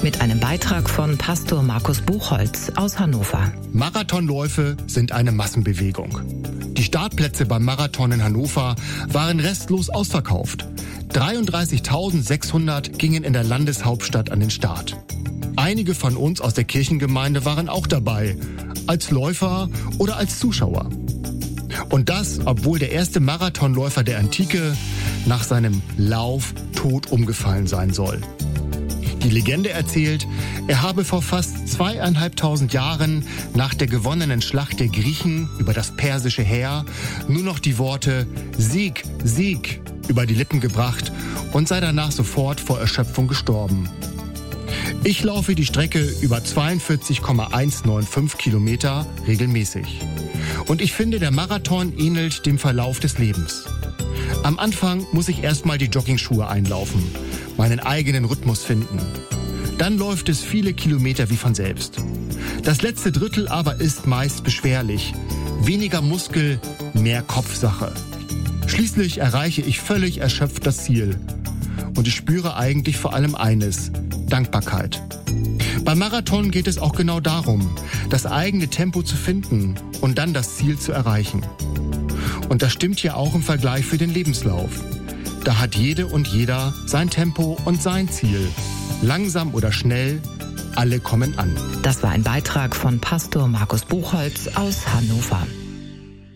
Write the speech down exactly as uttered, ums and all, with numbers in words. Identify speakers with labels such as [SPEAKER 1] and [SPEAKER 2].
[SPEAKER 1] mit einem Beitrag von Pastor Markus Buchholz aus Hannover.
[SPEAKER 2] Marathonläufe sind eine Massenbewegung. Die Startplätze beim Marathon in Hannover waren restlos ausverkauft. dreiunddreißigtausendsechshundert gingen in der Landeshauptstadt an den Start. Einige von uns aus der Kirchengemeinde waren auch dabei, als Läufer oder als Zuschauer. Und das, obwohl der erste Marathonläufer der Antike nach seinem Lauf tot umgefallen sein soll. Die Legende erzählt, er habe vor fast zweieinhalbtausend Jahren nach der gewonnenen Schlacht der Griechen über das persische Heer nur noch die Worte Sieg, Sieg über die Lippen gebracht und sei danach sofort vor Erschöpfung gestorben. Ich laufe die Strecke über zweiundvierzig Komma hundertfünfzehn Kilometer regelmäßig. Und ich finde, der Marathon ähnelt dem Verlauf des Lebens. Am Anfang muss ich erstmal die Joggingschuhe einlaufen, meinen eigenen Rhythmus finden. Dann läuft es viele Kilometer wie von selbst. Das letzte Drittel aber ist meist beschwerlich. Weniger Muskel, mehr Kopfsache. Schließlich erreiche ich völlig erschöpft das Ziel. Und ich spüre eigentlich vor allem eines: Dankbarkeit. Beim Marathon geht es auch genau darum, das eigene Tempo zu finden und dann das Ziel zu erreichen. Und das stimmt ja auch im Vergleich für den Lebenslauf. Da hat jede und jeder sein Tempo und sein Ziel. Langsam oder schnell, alle kommen an.
[SPEAKER 1] Das war ein Beitrag von Pastor Markus Buchholz aus Hannover.